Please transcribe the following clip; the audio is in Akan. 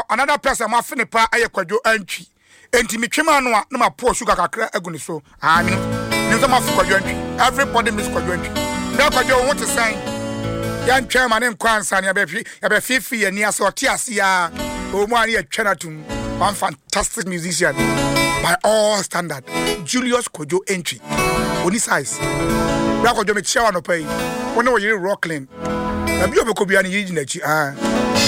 another person ma fene pa aye Kwadwo Antwi enti metwema no a na ma pour sugar kakra aguni so me no ma fu Kwadwo Antwi everybody miss Kwadwo Antwi na Kwadwo what to say yan twema ne nkwansa ne ya be fifi ye ni ase oti ase ya o mu ani ya twena tum one fantastic musician by all standard Julius Kwadwo Antwi oni size bra Kwadwo me chia wa no pay woni wo yiri Rockland na bi obekobia ne yiri na chi